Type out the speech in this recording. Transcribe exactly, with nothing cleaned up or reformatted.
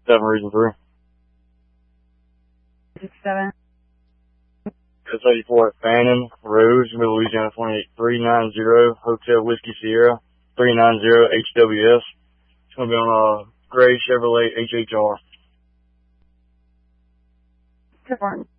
Seven reason through. Six seven. It's eighty-four at Fannin Road, Middle Louisiana twenty-eight three nine zero, Hotel Whiskey Sierra, three nine zero H W S. It's going to be on a gray Chevrolet H H R. Good morning.